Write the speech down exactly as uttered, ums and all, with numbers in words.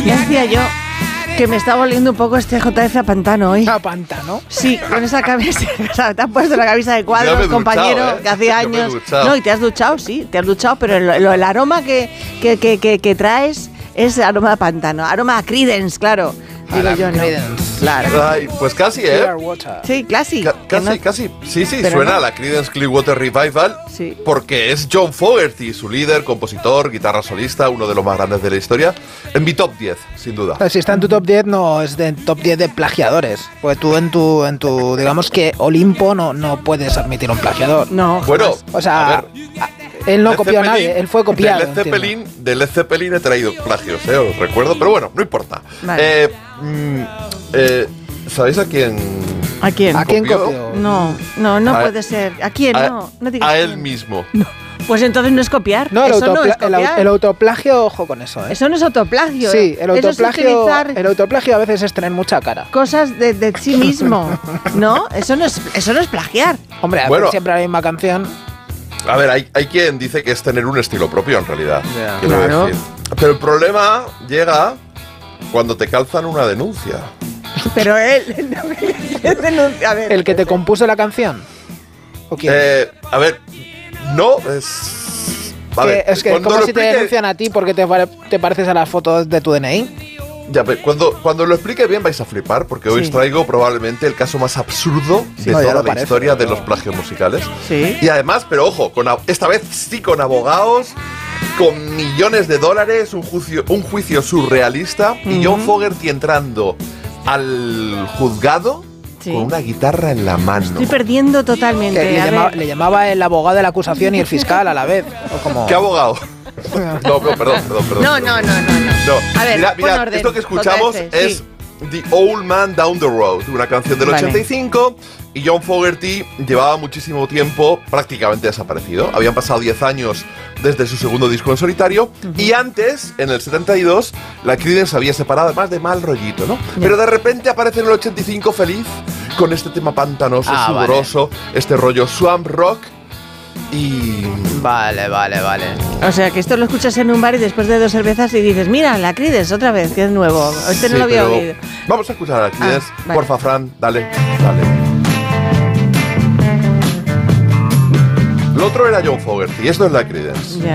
Ya decía yo que me está volviendo un poco este J F a pantano hoy. ¿A pantano? Sí, con esa camisa. Te has puesto la camisa de cuadros, compañero, duchado, ¿eh? que hacía años. No, y te has duchado, sí, te has duchado, pero el, el, el aroma que, que, que, que, que traes es aroma a pantano. Aroma a Creedence, claro. Digo a yo, ¿no? Creedence. Claro. Ay, pues casi, ¿eh? Sí, casi. Ca- casi, no, casi. Sí, sí, pero suena no. a la Creedence Clearwater Revival. Sí. Porque es John Fogerty, su líder, compositor, guitarra solista, uno de los más grandes de la historia. En mi top diez, sin duda. Si está en tu top diez, no es de top diez de plagiadores. Porque tú en tu, en tu digamos que Olimpo no, no puedes admitir un plagiador. No. Bueno, O sea, a ver, él no Led copió a Zeppelin- nadie, él fue copiado. De Led Zeppelin, de Led Zeppelin he traído plagios, ¿eh? Os recuerdo, pero bueno, no importa. Vale. Eh, mm, eh, ¿Sabéis a quién? ¿A quién? ¿A quién copió? copió? No, no, no A- puede ser. ¿A quién? A, no, no digas a él quién. mismo. Pues entonces no es copiar. No, el, eso no autopla- es copiar. el, au- el autoplagio, ojo con eso, ¿eh? Eso no es autoplagio. Sí, el Eso es autoplagio, utilizar el autoplagio a veces es tener mucha cara. cosas de, de sí mismo. ¿No? Eso no es, eso no es plagiar. Hombre, hacer Bueno. siempre la misma canción. A ver, hay, hay quien dice que es tener un estilo propio en realidad. Ya. quiero Claro. decir. Pero el problema llega cuando te calzan una denuncia. Pero él no me denuncia. A ver. ¿El que te compuso la canción? ¿O quién? Eh, a ver, no es. A Que- ver, es que cuando como lo si te explique- denuncian a ti porque te, pare- te pareces a las fotos de tu D N I. Ya, pero cuando, cuando lo explique bien vais a flipar, porque hoy Sí. os traigo probablemente el caso más absurdo de No, ya toda lo la parece, historia de no. los plagios musicales. Sí. Y además, pero ojo, con, a- esta vez sí con abogados, con millones de dólares, un juicio, un juicio surrealista, y John Fogerty entrando al juzgado Sí. con una guitarra en la mano. Estoy perdiendo totalmente. Que le, A llamaba, ver. le llamaba el abogado de la acusación y el fiscal a la vez. O como... ¿Qué abogado? No, no, perdón, perdón, perdón. No, no, no, no, no. No, A ver, mira, pon mira, orden, esto que escuchamos J F, es sí. The Old Man Down the Road, una canción del Vale. ochenta y cinco, y John Fogerty llevaba muchísimo tiempo prácticamente desaparecido. Habían pasado diez años desde su segundo disco en solitario, y antes, en el setenta y dos, la Creedence se había separado, además de mal rollito, ¿no? Pero de repente aparece en el ochenta y cinco feliz, con este tema pantanoso, Ah, vale. sudoroso, este rollo swamp rock, y... Vale, vale, vale. O sea, que esto lo escuchas en un bar y después de dos cervezas y dices, mira, la Creedence otra vez, que es nuevo. Este no Sí, lo había pero oído. Vamos a escuchar a la Creedence. Ah, vale. Porfa, Fran, dale, dale. Lo otro era John Fogerty, y esto es la Creedence. Ya.